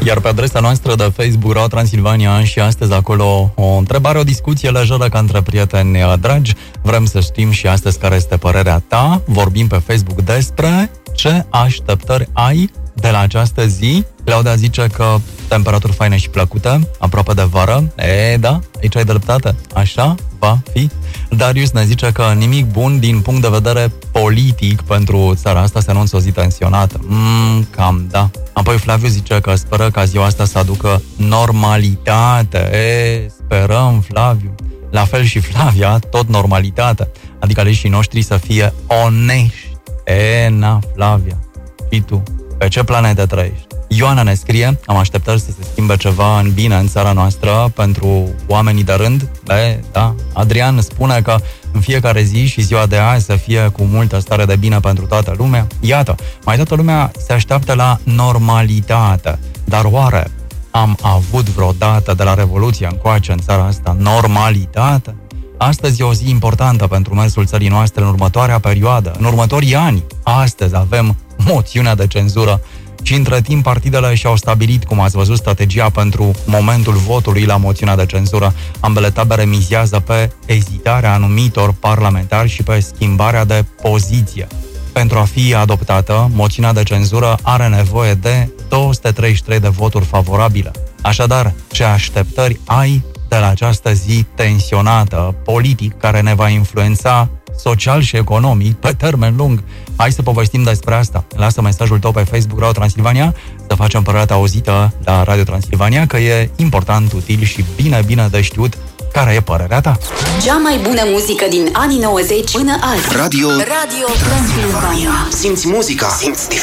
Iar pe adresa noastră de Facebook, Radio Transilvania, și astăzi acolo o întrebare, o discuție lejeră ca între prieteni dragi. Vrem să știm și astăzi care este părerea ta. Vorbim pe Facebook despre ce așteptări ai de la această zi. Claudia zice că temperaturi faine și plăcute, aproape de vară. Da, aici ai dreptate. Așa va fi. Darius ne zice că nimic bun din punct de vedere politic pentru țara asta, se anunță o zi tensionată. Cam da. Apoi Flaviu zice că speră ca ziua asta să aducă normalitate. Sperăm, Flaviu. La fel și Flavia, tot normalitate. Adică aleșii noștri să fie onești. Na, Flavia. Și tu, pe ce planetă trăiești? Ioana ne scrie, am așteptări să se schimbe ceva în bine în țara noastră pentru oamenii de rând. Da. Adrian spune că în fiecare zi și ziua de azi să fie cu multă stare de bine pentru toată lumea. Iată, mai toată lumea se așteaptă la normalitate. Dar oare am avut vreodată de la Revoluția încoace în țara asta normalitate? Astăzi e o zi importantă pentru mersul țării noastre în următoarea perioadă, în următorii ani. Astăzi avem moțiunea de cenzură și între timp partidele și-au stabilit, cum ați văzut, strategia pentru momentul votului la moțiunea de cenzură. Ambele tabere mizează pe ezitarea anumitor parlamentari și pe schimbarea de poziție. Pentru a fi adoptată, moțiunea de cenzură are nevoie de 233 de voturi favorabile. Așadar, ce așteptări ai de la această zi tensionată, politic, care ne va influența social și economic pe termen lung? Hai să povestim despre asta. Lasă mesajul tău pe Facebook Radio Transilvania, să facem părerea ta auzită la Radio Transilvania, că e important, util și bine de știut care e părerea ta. Cea mai bună muzică din anii 90 până azi. Radio Transilvania. Simți muzica, simți diferența.